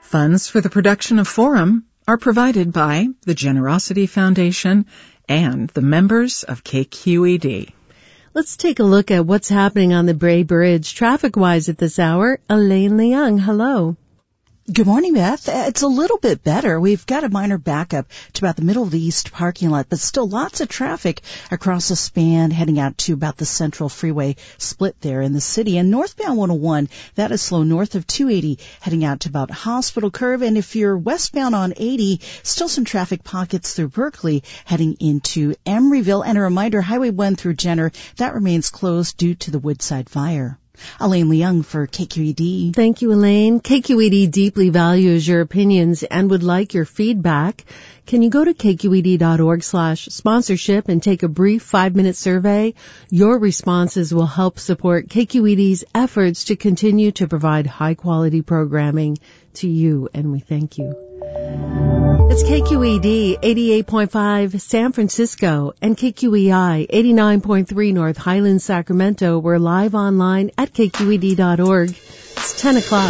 Funds for the production of Forum are provided by the Generosity Foundation and the members of KQED. Let's take a look at what's happening on the Bay Bridge traffic-wise at this hour. Elaine Leung, hello. Good morning, Beth. It's a little bit better. We've got a minor backup to about the middle of the east parking lot, but still lots of traffic across the span heading out to about the Central Freeway split there in the city. And northbound 101, that is slow north of 280 heading out to about Hospital Curve. And if you're westbound on 80, still some traffic pockets through Berkeley heading into Emeryville. And a reminder, Highway 1 through Jenner, that remains closed due to the Woodside fire. Elaine Leung for KQED. Thank you, Elaine. KQED deeply values your opinions and would like your feedback. Can you go to kqed.org/sponsorship and take a brief 5-minute survey? Your responses will help support KQED's efforts to continue to provide high-quality programming to you, and we thank you. It's KQED 88.5 San Francisco and KQEI 89.3 North Highlands, Sacramento. We're live online at kqed.org. It's 10 o'clock.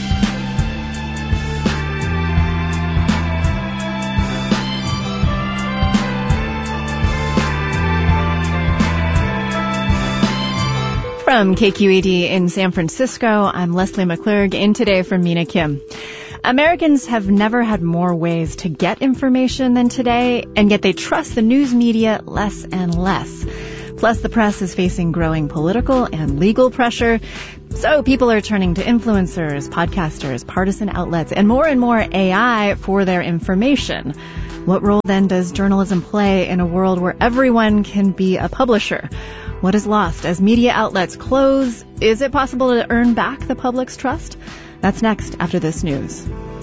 From KQED in San Francisco, I'm Leslie McClurg, in today from Mina Kim. Americans have never had more ways to get information than today, and yet they trust the news media less and less. Plus, the press is facing growing political and legal pressure, so people are turning to influencers, podcasters, partisan outlets, and more AI for their information. What role then does journalism play in a world where everyone can be a publisher? What is lost as media outlets close? Is it possible to earn back the public's trust? That's next after this news.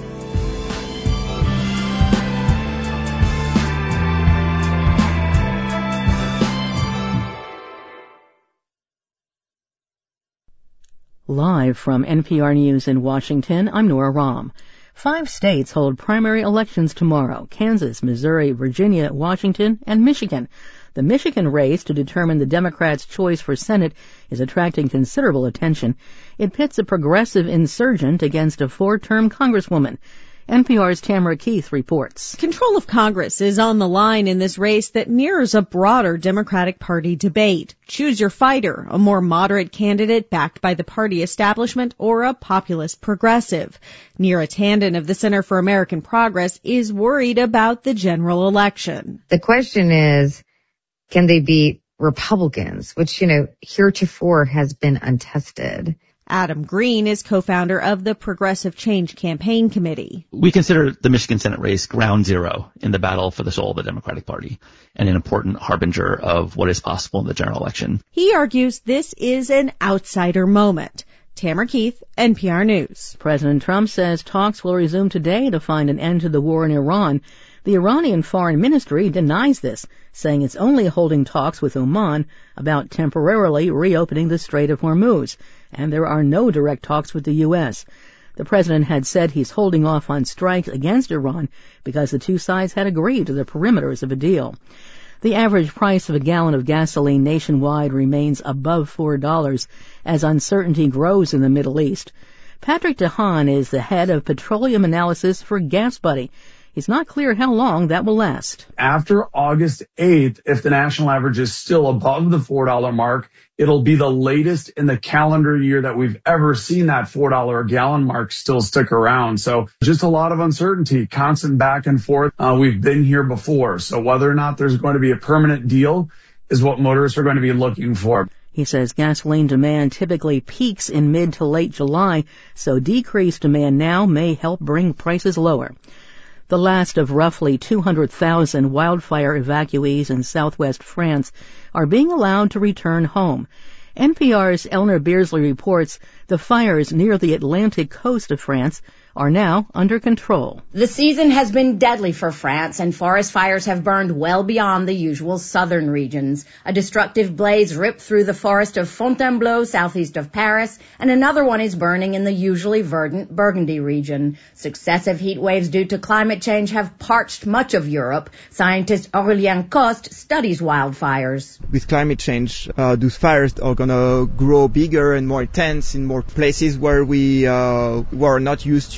Live from NPR News in Washington, I'm Nora Rahm. 5 states hold primary elections tomorrow: Kansas, Missouri, Virginia, Washington, and Michigan. The Michigan race to determine the Democrats' choice for Senate is attracting considerable attention. It pits a progressive insurgent against a 4-term congresswoman. NPR's Tamara Keith reports. Control of Congress is on the line in this race that mirrors a broader Democratic Party debate. Choose your fighter, a more moderate candidate backed by the party establishment, or a populist progressive. Neera Tanden of the Center for American Progress is worried about the general election. The question is, can they beat Republicans, which, heretofore has been untested? Adam Green is co-founder of the Progressive Change Campaign Committee. We consider the Michigan Senate race ground zero in the battle for the soul of the Democratic Party and an important harbinger of what is possible in the general election. He argues this is an outsider moment. Tamara Keith, NPR News. President Trump says talks will resume today to find an end to the war in Iran. The Iranian Foreign Ministry denies this, saying it's only holding talks with Oman about temporarily reopening the Strait of Hormuz, and there are no direct talks with the U.S. The president had said he's holding off on strikes against Iran because the two sides had agreed to the perimeters of a deal. The average price of a gallon of gasoline nationwide remains above $4 as uncertainty grows in the Middle East. Patrick DeHaan is the head of petroleum analysis for GasBuddy. It's not clear how long that will last. After August 8th, if the national average is still above the $4 mark, it'll be the latest in the calendar year that we've ever seen that $4 a gallon mark still stick around. So just a lot of uncertainty, constant back and forth. We've been here before. So whether or not there's going to be a permanent deal is what motorists are going to be looking for. He says gasoline demand typically peaks in mid to late July, so decreased demand now may help bring prices lower. The last of roughly 200,000 wildfire evacuees in southwest France are being allowed to return home. NPR's Eleanor Beardsley reports the fires near the Atlantic coast of France are now under control. The season has been deadly for France, and forest fires have burned well beyond the usual southern regions. A destructive blaze ripped through the forest of Fontainebleau, southeast of Paris, and another one is burning in the usually verdant Burgundy region. Successive heat waves due to climate change have parched much of Europe. Scientist Aurélien Coste studies wildfires. With climate change, those fires are going to grow bigger and more intense in more places where we were not used to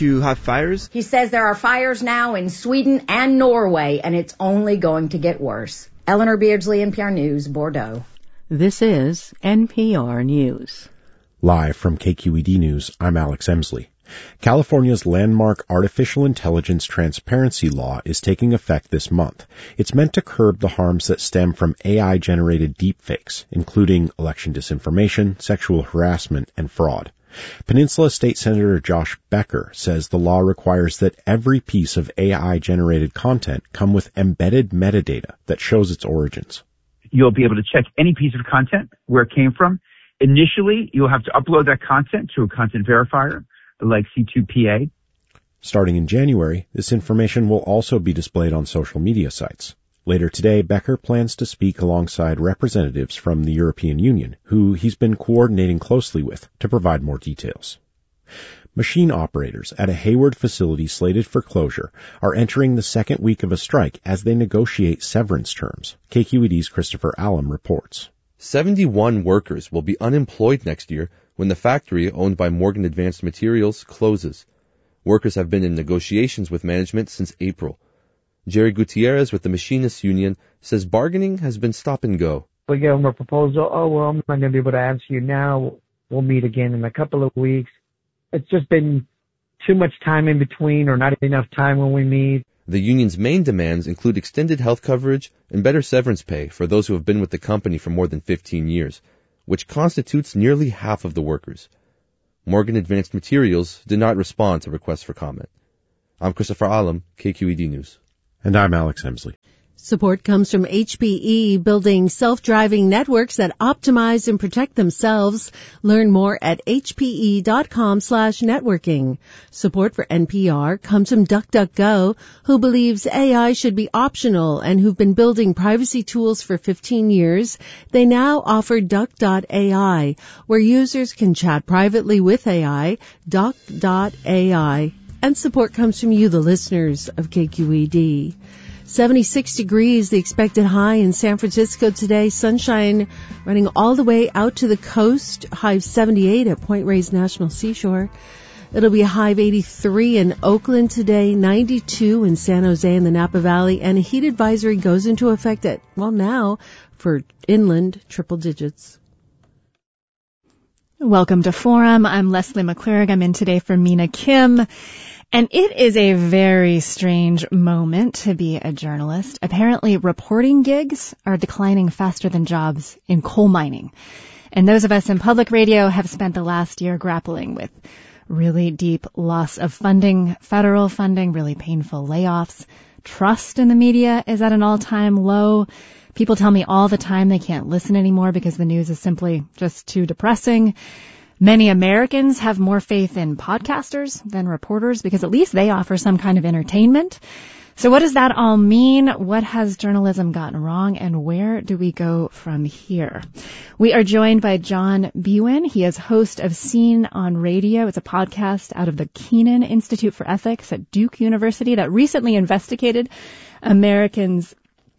to have fires? He says there are fires now in Sweden and Norway, and it's only going to get worse. Eleanor Beardsley, NPR News, Bordeaux. This is NPR News. Live from KQED News, I'm Alex Emsley. California's landmark artificial intelligence transparency law is taking effect this month. It's meant to curb the harms that stem from AI-generated deepfakes, including election disinformation, sexual harassment, and fraud. Peninsula State Senator Josh Becker says the law requires that every piece of AI-generated content come with embedded metadata that shows its origins. You'll be able to check any piece of content, where it came from. Initially, you'll have to upload that content to a content verifier, like C2PA. Starting in January, this information will also be displayed on social media sites. Later today, Becker plans to speak alongside representatives from the European Union, who he's been coordinating closely with to provide more details. Machine operators at a Hayward facility slated for closure are entering the second week of a strike as they negotiate severance terms. KQED's Christopher Allam reports. 71 workers will be unemployed next year when the factory, owned by Morgan Advanced Materials, closes. Workers have been in negotiations with management since April. Jerry Gutierrez with the Machinists Union says bargaining has been stop and go. We gave them a proposal. Oh, well, I'm not going to be able to answer you now. We'll meet again in a couple of weeks. It's just been too much time in between or not enough time when we meet. The union's main demands include extended health coverage and better severance pay for those who have been with the company for more than 15 years, which constitutes nearly half of the workers. Morgan Advanced Materials did not respond to requests for comment. I'm Christopher Allam, KQED News. And I'm Alex Emsley. Support comes from HPE, building self-driving networks that optimize and protect themselves. Learn more at hpe.com/networking. Support for NPR comes from DuckDuckGo, who believes AI should be optional and who've been building privacy tools for 15 years. They now offer Duck.ai, where users can chat privately with AI, Duck.ai. And support comes from you, the listeners of KQED. 76 degrees, the expected high in San Francisco today. Sunshine running all the way out to the coast. High of 78 at Point Reyes National Seashore. It'll be a high of 83 in Oakland today, 92 in San Jose and the Napa Valley, and a heat advisory goes into effect at, well, now for inland triple digits. Welcome to Forum. I'm Leslie McClurg. I'm in today for Mina Kim. And it is a very strange moment to be a journalist. Apparently, reporting gigs are declining faster than jobs in coal mining. And those of us in public radio have spent the last year grappling with really deep loss of funding, federal funding, really painful layoffs. Trust in the media is at an all-time low. People tell me all the time they can't listen anymore because the news is simply just too depressing. Many Americans have more faith in podcasters than reporters because at least they offer some kind of entertainment. So what does that all mean? What has journalism gotten wrong, and where do we go from here? We are joined by John Biewen. He is host of Scene on Radio. It's a podcast out of the Kenan Institute for Ethics at Duke University that recently investigated America's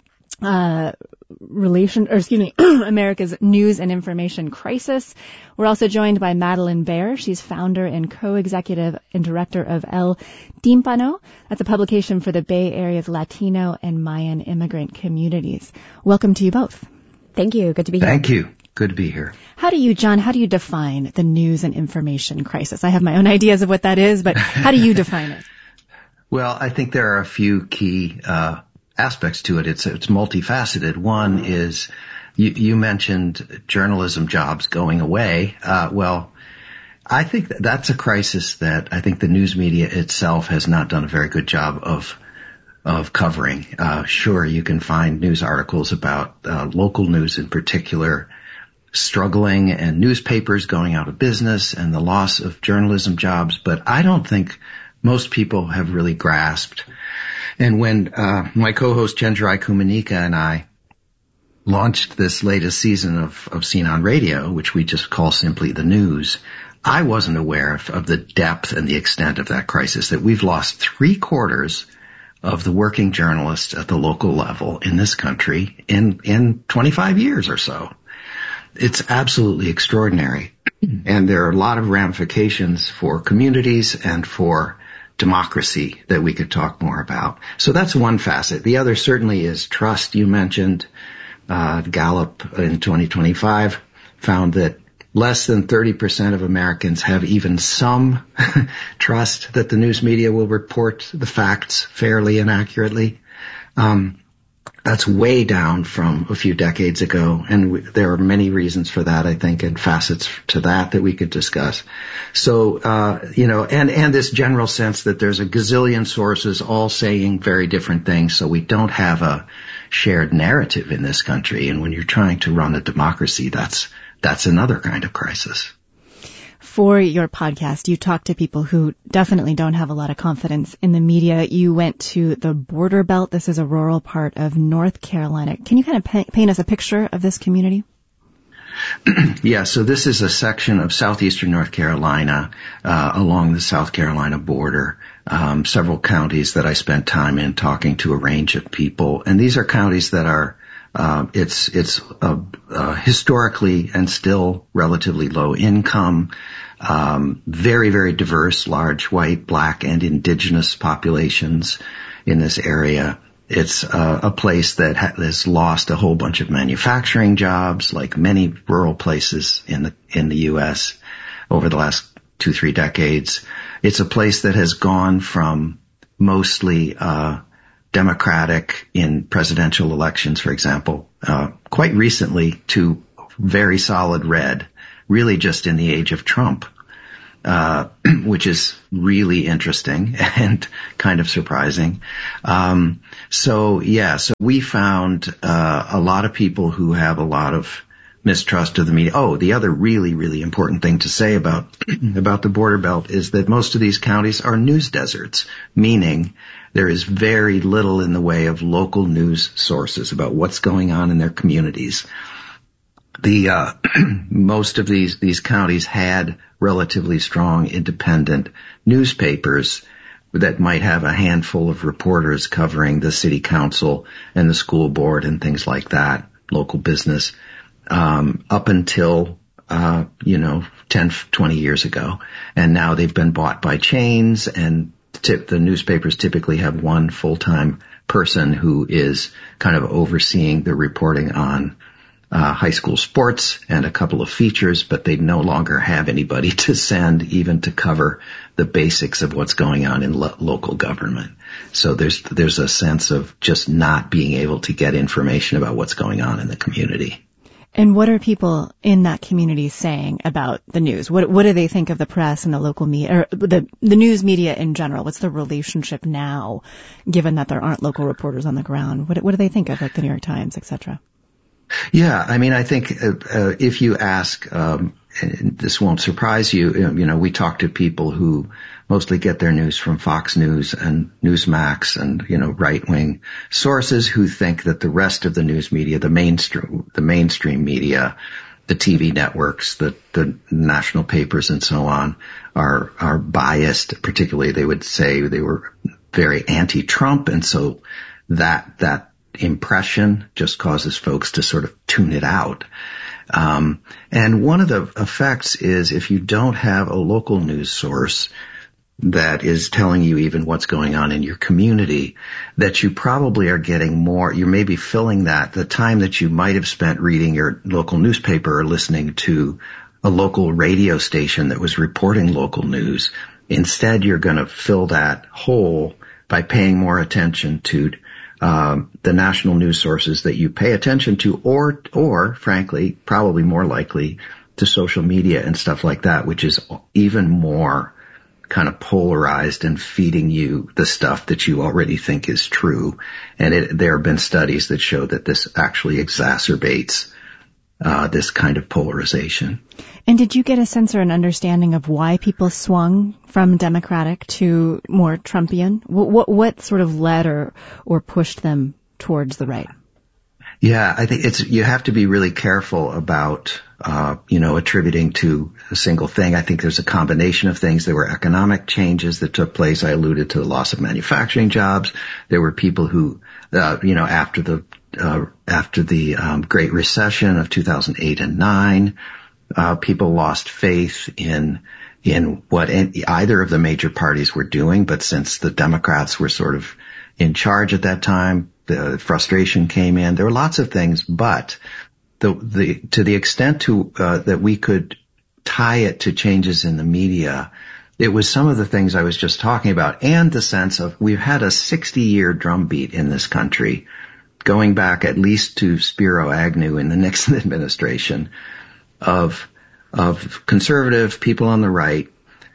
America's news and information crisis. We're also joined by Madeline Baer. She's founder and co-executive and director of El Tímpano. That's a publication for the Bay Area's Latino and Mayan immigrant communities. Welcome to you both. Thank you. Good to be here. Thank you. Good to be here. How do you define the news and information crisis? I have my own ideas of what that is, but how do you define it? Well, I think there are a few key aspects to it. It's multifaceted. One is you mentioned journalism jobs going away. Well, I think that's a crisis that I think the news media itself has not done a very good job of covering. Sure, you can find news articles about local news in particular struggling and newspapers going out of business and the loss of journalism jobs, but I don't think most people have really grasped. And when my co-host Chenjerai Kumanyika and I launched this latest season of Scene on Radio, which we just call simply The News, I wasn't aware of the depth and the extent of that crisis, that we've lost 3/4 of the working journalists at the local level in this country in 25 years or so. It's absolutely extraordinary. And there are a lot of ramifications for communities and for democracy that we could talk more about. So that's one facet. The other certainly is trust. You mentioned Gallup in 2025 found that less than 30% of Americans have even some trust that the news media will report the facts fairly and accurately. That's way down from a few decades ago, and there are many reasons for that, I think, and facets to that we could discuss. So, and this general sense that there's a gazillion sources all saying very different things, so we don't have a shared narrative in this country. And when you're trying to run a democracy, that's another kind of crisis. For your podcast, you talk to people who definitely don't have a lot of confidence in the media. You went to the Border Belt. This is a rural part of North Carolina. Can you kind of paint us a picture of this community? Yeah, so this is a section of southeastern North Carolina along the South Carolina border. Several counties that I spent time in talking to a range of people. And these are counties that are it's historically and still relatively low income, very, very diverse, large white, black, and indigenous populations in this area. It's a place that has lost a whole bunch of manufacturing jobs, like many rural places in the U.S. over the last 2-3 decades. It's a place that has gone from mostly Democratic in presidential elections, for example, quite recently to very solid red, really just in the age of Trump, which is really interesting and kind of surprising. So we found a lot of people who have a lot of mistrust of the media. Oh, the other really, really important thing to say about the Border Belt is that most of these counties are news deserts, meaning there is very little in the way of local news sources about what's going on in their communities. Most of these counties had relatively strong independent newspapers that might have a handful of reporters covering the city council and the school board and things like that, local business, up until 10, 20 years ago. And now they've been bought by chains, and the newspapers typically have one full-time person who is kind of overseeing the reporting on high school sports and a couple of features, but they no longer have anybody to send even to cover the basics of what's going on in local government. So there's a sense of just not being able to get information about what's going on in the community. And what are people in that community saying about the news? What do they think of the press and the local media, or the news media in general? What's the relationship now, given that there aren't local reporters on the ground? What do they think of, like the New York Times, et cetera? Yeah, I mean, I think if you ask, and this won't surprise you, we talk to people who mostly get their news from Fox News and Newsmax and, right-wing sources who think that the rest of the news media, the mainstream media, the TV networks, the national papers and so on are biased. Particularly, they would say they were very anti-Trump, and so that impression just causes folks to sort of tune it out. And one of the effects is if you don't have a local news source that is telling you even what's going on in your community, that you probably are getting more, you may be filling the time that you might have spent reading your local newspaper or listening to a local radio station that was reporting local news. Instead, you're going to fill that hole by paying more attention to the national news sources that you pay attention to, or frankly, probably more likely to social media and stuff like that, which is even more kind of polarized and feeding you the stuff that you already think is true. And there have been studies that show that this actually exacerbates this kind of polarization. And did you get a sense or an understanding of why people swung from Democratic to more Trumpian? What sort of led or pushed them towards the right? Yeah, I think you have to be really careful about, attributing to a single thing. I think there's a combination of things. There were economic changes that took place. I alluded to the loss of manufacturing jobs. There were people who, after the Great Recession of 2008 and 9, people lost faith in in what either of the major parties were doing. But since the Democrats were sort of in charge at that time, the frustration came in. There were lots of things, but to the extent that we could tie it to changes in the media, it was some of the things I was just talking about, and the sense of we've had a 60-year drumbeat in this country, going back at least to Spiro Agnew in the Nixon administration, of conservative people on the right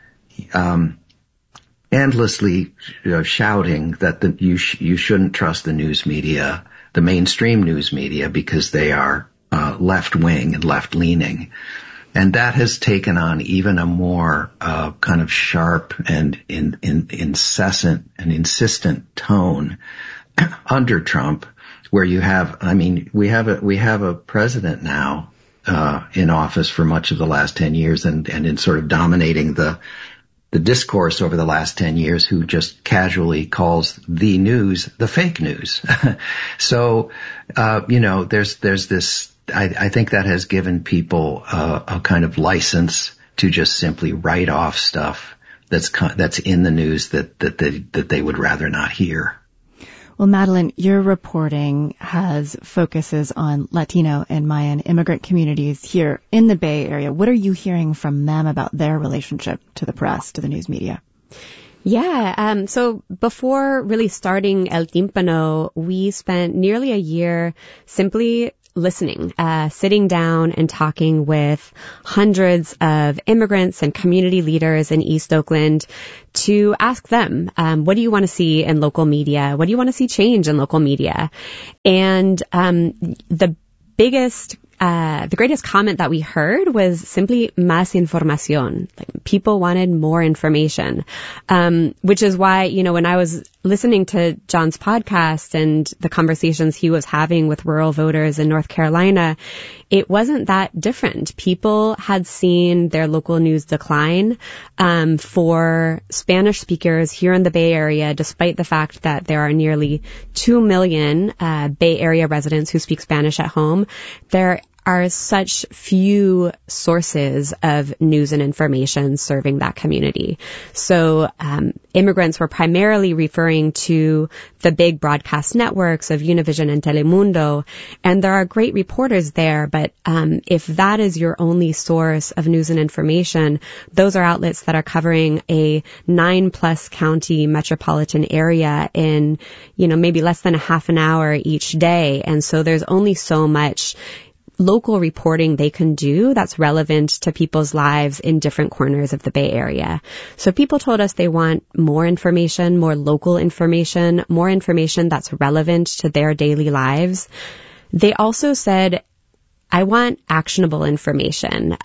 endlessly shouting that you shouldn't trust the news media, the mainstream news media, because they are left-wing and left-leaning. And that has taken on even a more kind of sharp and incessant and insistent tone under Trump, where you have, we have a president now in office for much of the last 10 years and in sort of dominating the discourse over the last 10 years, who just casually calls the news the fake news. So, there's this, I think that has given people a kind of license to just simply write off stuff that's in the news that they would rather not hear. Well, Madeline, your reporting focuses on Latino and Mayan immigrant communities here in the Bay Area. What are you hearing from them about their relationship to the press, to the news media? Yeah, so before really starting El Tímpano, we spent nearly a year simply listening, sitting down and talking with hundreds of immigrants and community leaders in East Oakland to ask them, what do you want to see in local media? What do you want to see change in local media? And the greatest comment that we heard was simply más información. Like, people wanted more information, which is why, when I was listening to John's podcast and the conversations he was having with rural voters in North Carolina, it wasn't that different. People had seen their local news decline for Spanish speakers here in the Bay Area, despite the fact that there are nearly 2 million Bay Area residents who speak Spanish at home. There are such few sources of news and information serving that community. So immigrants were primarily referring to the big broadcast networks of Univision and Telemundo, and there are great reporters there, but if that is your only source of news and information, those are outlets that are covering a 9+ county metropolitan area in, maybe less than a half an hour each day, and so there's only so much local reporting they can do that's relevant to people's lives in different corners of the Bay Area. So people told us they want more information, more local information, more information that's relevant to their daily lives. They also said, I want actionable information.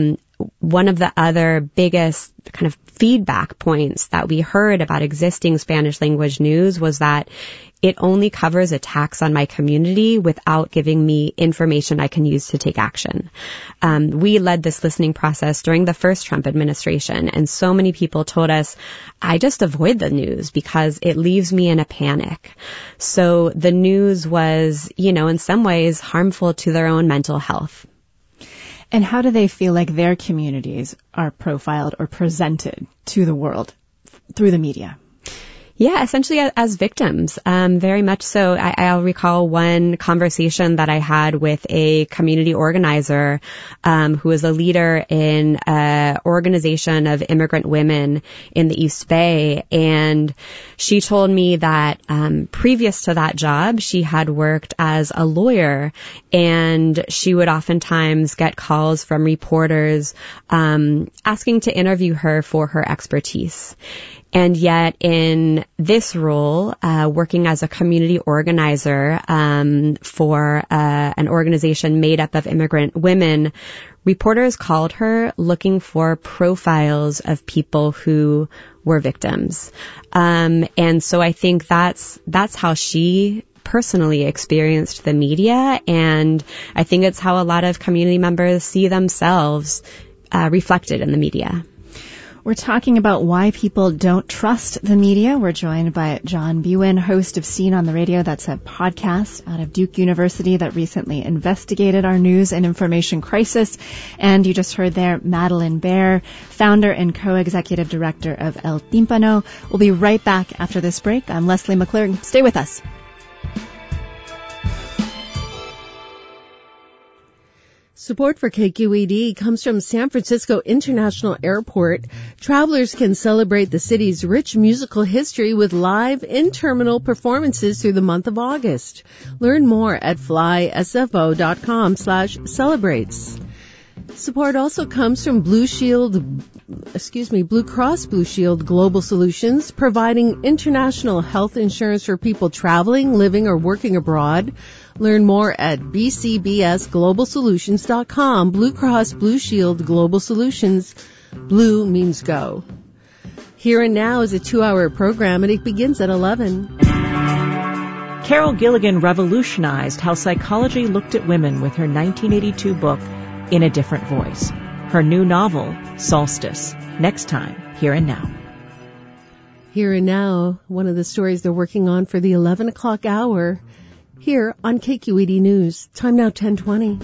One of the other biggest kind of feedback points that we heard about existing Spanish language news was that it only covers attacks on my community without giving me information I can use to take action. We led this listening process during the first Trump administration, and so many people told us, I just avoid the news because it leaves me in a panic. So the news was, in some ways harmful to their own mental health. And how do they feel like their communities are profiled or presented to the world through the media? Yeah, essentially as victims, very much so. I'll recall one conversation that I had with a community organizer who is a leader in an organization of immigrant women in the East Bay, and she told me that previous to that job, she had worked as a lawyer, and she would oftentimes get calls from reporters asking to interview her for her expertise. And yet in this role, working as a community organizer for an organization made up of immigrant women, reporters called her looking for profiles of people who were victims. And so I think that's how she personally experienced the media, and I think it's how a lot of community members see themselves reflected in the media. We're talking about why people don't trust the media. We're joined by John Biewen, host of Scene on the Radio. That's a podcast out of Duke University that recently investigated our news and information crisis. And you just heard there Madeleine Baer, founder and co-executive director of El Tímpano. We'll be right back after this break. I'm Leslie McClurg. Stay with us. Support for KQED comes from San Francisco International Airport. Travelers can celebrate the city's rich musical history with live in-terminal performances through the month of August. Learn more at flysfo.com/celebrates. Support also comes from Blue Cross Blue Shield Global Solutions, providing international health insurance for people traveling, living, or working abroad. Learn more at bcbsglobalsolutions.com. Blue Cross Blue Shield Global Solutions. Blue means go. Here and Now is a 2-hour program, and it begins at 11. Carol Gilligan revolutionized how psychology looked at women with her 1982 book, In a Different Voice. Her new novel, Solstice. Next time, Here and Now. Here and Now, one of the stories they're working on for the 11 o'clock hour here on KQED News. Time now 10:20.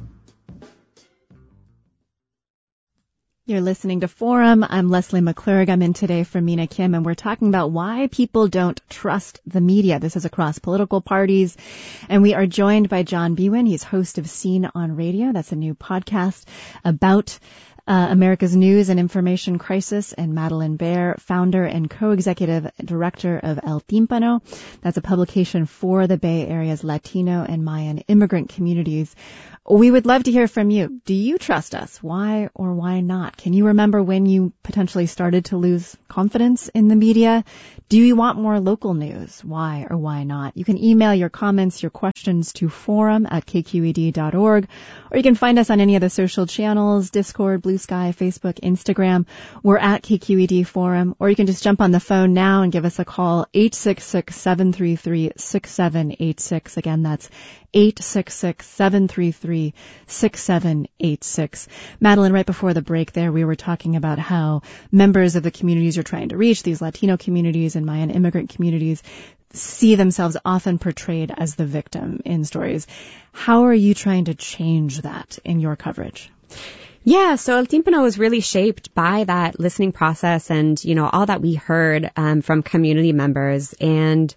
You're listening to Forum. I'm Leslie McClurg. I'm in today for Mina Kim, and we're talking about why people don't trust the media. This is across political parties. And we are joined by John Biewen. He's host of Scene on Radio. That's a new podcast about America's news and information crisis, and Madeleine Baer, founder and co-executive director of El Tímpano. That's a publication for the Bay Area's Latino and Mayan immigrant communities. We would love to hear from you. Do you trust us? Why or why not? Can you remember when you potentially started to lose confidence in the media? Do you want more local news? Why or why not? You can email your comments, your questions to forum@kqed.org, or you can find us on any of the social channels, Discord, Blue Sky, Facebook, Instagram. We're at KQED Forum, or you can just jump on the phone now and give us a call, 866-733-6786. Again, that's 866-733-6786. Madeleine, right before the break there, we were talking about how members of the communities you're trying to reach, these Latino communities and Mayan immigrant communities, see themselves often portrayed as the victim in stories. How are you trying to change that in your coverage? Yeah, so El Tímpano was really shaped by that listening process and, all that we heard from community members. And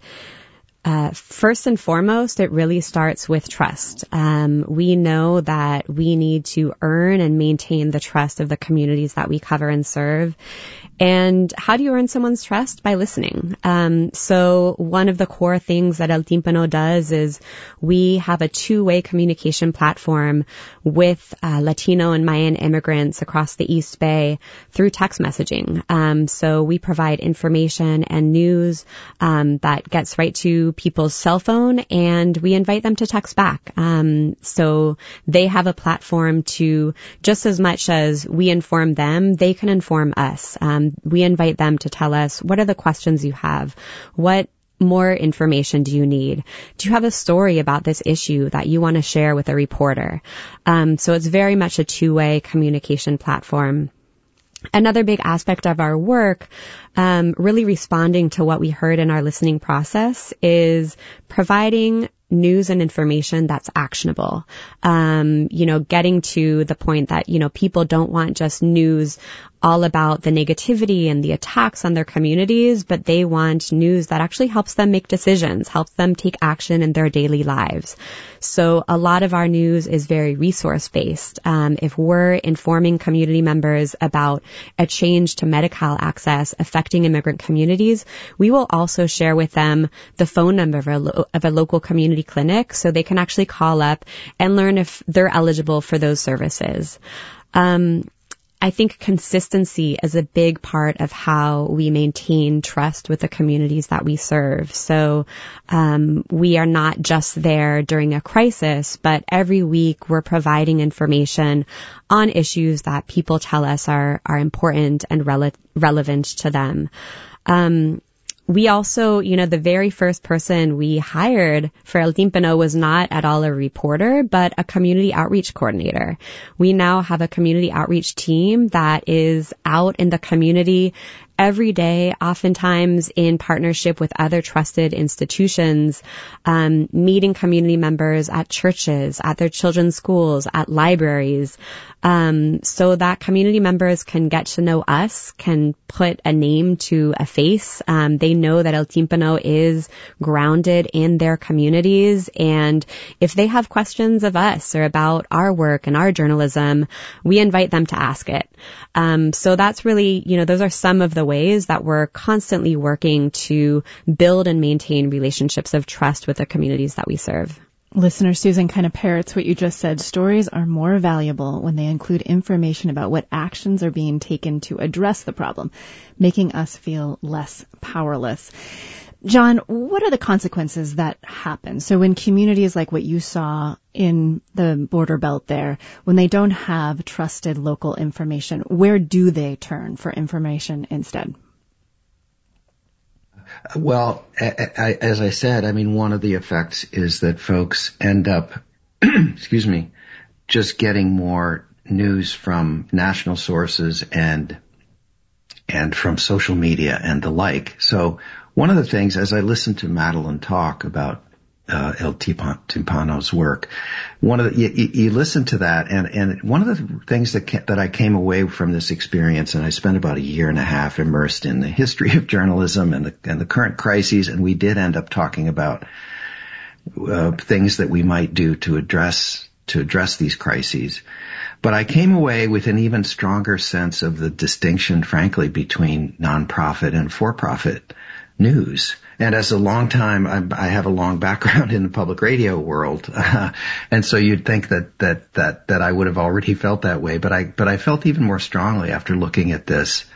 first and foremost, it really starts with trust. We know that we need to earn and maintain the trust of the communities that we cover and serve. And how do you earn someone's trust? By listening. So one of the core things that El Tímpano does is we have a two-way communication platform with Latino and Mayan immigrants across the East Bay through text messaging. So we provide information and news that gets right to people's cell phone, and we invite them to text back. So they have a platform to, just as much as we inform them, they can inform us. We invite them to tell us, what are the questions you have? What more information do you need? Do you have a story about this issue that you want to share with a reporter? So it's very much a two-way communication platform. Another big aspect of our work, really responding to what we heard in our listening process, is providing news and information that's actionable. Getting to the point that, people don't want just news all about the negativity and the attacks on their communities, but they want news that actually helps them make decisions, helps them take action in their daily lives. So a lot of our news is very resource-based. If we're informing community members about a change to Medi-Cal access affecting immigrant communities, we will also share with them the phone number of a local community clinic so they can actually call up and learn if they're eligible for those services. I think consistency is a big part of how we maintain trust with the communities that we serve. So we are not just there during a crisis, but every week we're providing information on issues that people tell us are important and relevant to them. We also, the very first person we hired for El Tímpano was not at all a reporter, but a community outreach coordinator. We now have a community outreach team that is out in the community every day, oftentimes in partnership with other trusted institutions, meeting community members at churches, at their children's schools, at libraries, so that community members can get to know us, can put a name to a face. They know that El Tímpano is grounded in their communities, and if they have questions of us or about our work and our journalism, we invite them to ask it. So that's really, those are some of the ways that we're constantly working to build and maintain relationships of trust with the communities that we serve. Listener Susan kind of parrots what you just said. Stories are more valuable when they include information about what actions are being taken to address the problem, making us feel less powerless. John, what are the consequences that happen? So when communities like what you saw in the border belt there, when they don't have trusted local information, where do they turn for information instead? Well, as I said, one of the effects is that folks end up, just getting more news from national sources and from social media and the like. So one of the things, as I listened to Madeline talk about El Tímpano's work, you listen to that, and one of the things that I came away from this experience, and I spent about a year and a half immersed in the history of journalism and the current crises, and we did end up talking about things that we might do to address these crises. But I came away with an even stronger sense of the distinction, frankly, between nonprofit and for-profit news. And as a long time, I have a long background in the public radio world, and so you'd think that I would have already felt that way. But I felt even more strongly after looking at this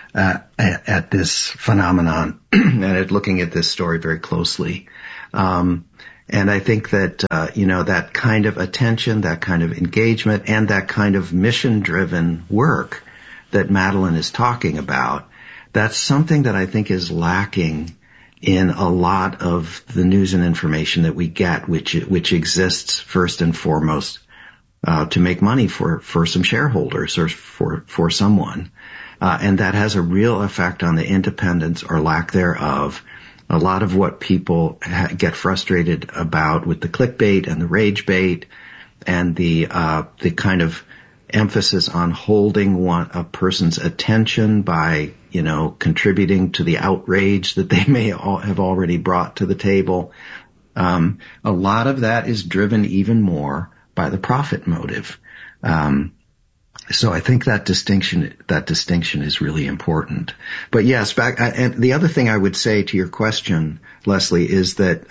phenomenon and at looking at this story very closely. And I think that that kind of attention, that kind of engagement, and that kind of mission-driven work that Madeline is talking about, that's something that I think is lacking in a lot of the news and information that we get, which exists first and foremost to make money for some shareholders or for someone, and that has a real effect on the independence or lack thereof. A lot of what people get frustrated about with the clickbait and the rage bait and the kind of emphasis on holding a person's attention by contributing to the outrage that they may have already brought to the table. A lot of that is driven even more by the profit motive. So I think that distinction is really important. But yes, and the other thing I would say to your question, Leslie, is that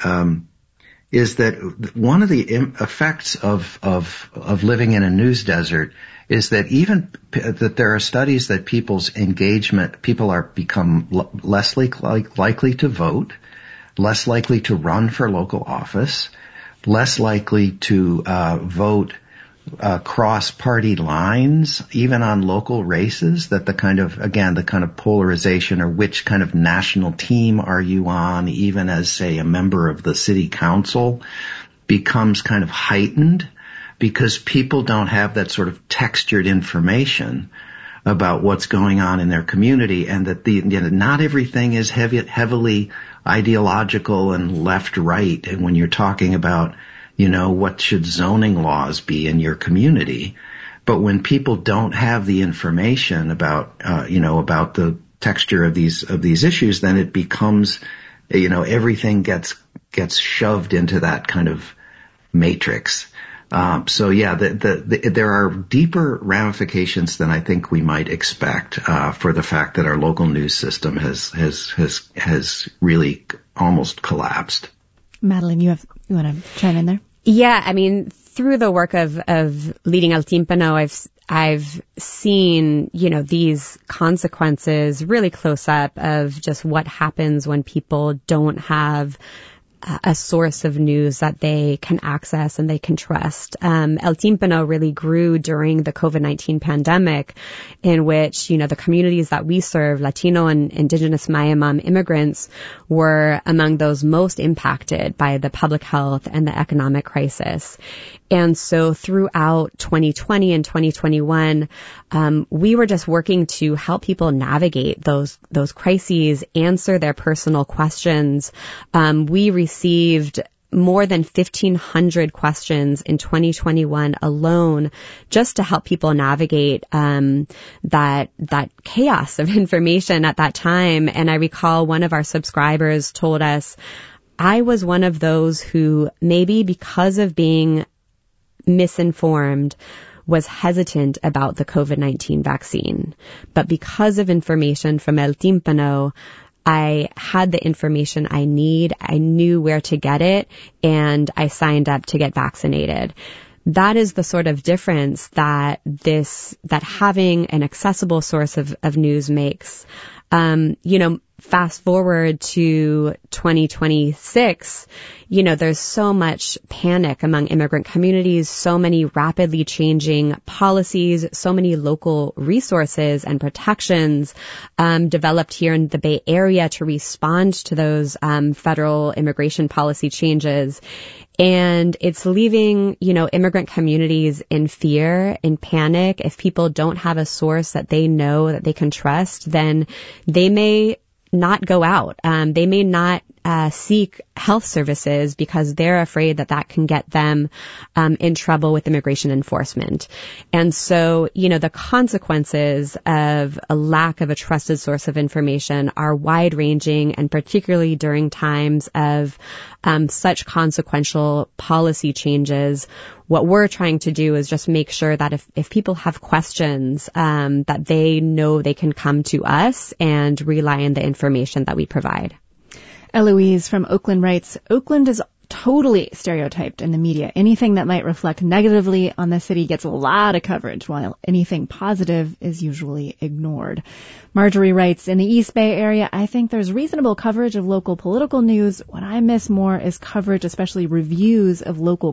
one of the effects of living in a news desert is that that there are studies that people become less likely to vote, less likely to run for local office, less likely to vote cross party lines, even on local races, that the kind of polarization or which kind of national team are you on, even as, say, a member of the city council, becomes kind of heightened because people don't have that sort of textured information about what's going on in their community, and that not everything is heavily ideological and left-right. And when you're talking about, what should zoning laws be in your community, but when people don't have the information about, about the texture of these issues, then it becomes, everything gets shoved into that kind of matrix. So yeah, there are deeper ramifications than I think we might expect for the fact that our local news system has really almost collapsed. Madeline, you want to chime in there? Yeah, through the work of leading El Tímpano, I've seen, these consequences really close up of just what happens when people don't have a source of news that they can access and they can trust. El Tímpano really grew during the COVID-19 pandemic, in which, the communities that we serve, Latino and Indigenous Mayamam immigrants, were among those most impacted by the public health and the economic crisis. And so throughout 2020 and 2021, we were just working to help people navigate those crises, answer their personal questions. We received more than 1,500 questions in 2021 alone, just to help people navigate that chaos of information at that time. And I recall one of our subscribers told us, I was one of those who, maybe because of being misinformed, was hesitant about the COVID-19 vaccine. But because of information from El Tímpano, I had the information I need. I knew where to get it, and I signed up to get vaccinated. That is the sort of difference that having an accessible source of news makes. Fast forward to 2026, there's so much panic among immigrant communities, so many rapidly changing policies, so many local resources and protections developed here in the Bay Area to respond to those federal immigration policy changes. And it's leaving, immigrant communities in fear, in panic. If people don't have a source that they know that they can trust, then they may not go out. They may not seek health services because they're afraid that can get them in trouble with immigration enforcement. And so, the consequences of a lack of a trusted source of information are wide-ranging, and particularly during times of such consequential policy changes. What we're trying to do is just make sure that if people have questions, that they know they can come to us and rely on the information that we provide. Eloise from Oakland writes, Oakland is totally stereotyped in the media. Anything that might reflect negatively on the city gets a lot of coverage, while anything positive is usually ignored. Marjorie writes, in the East Bay area, I think there's reasonable coverage of local political news. What I miss more is coverage, especially reviews of local